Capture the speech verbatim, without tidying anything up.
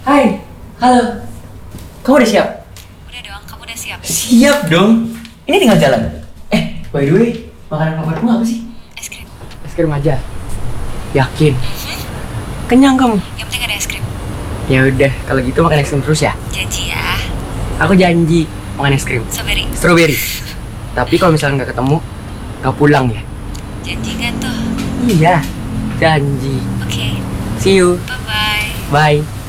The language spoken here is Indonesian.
Hai, halo. Kamu udah siap? Udah dong, kamu udah siap? Siap dong. Ini tinggal jalan. Eh, by the way, makanan favoritmu apa sih? Es krim. Es krim aja. Yakin? Kenyang kamu? Yang penting ada es krim. Ya udah, kalau gitu makan es krim terus ya. Janji ya. Aku janji makan es krim. Strawberry. Strawberry. Tapi kalau misalnya nggak ketemu, nggak pulang ya. Janji kan tuh? Iya, janji. Oke. See you. Bye-bye. Bye.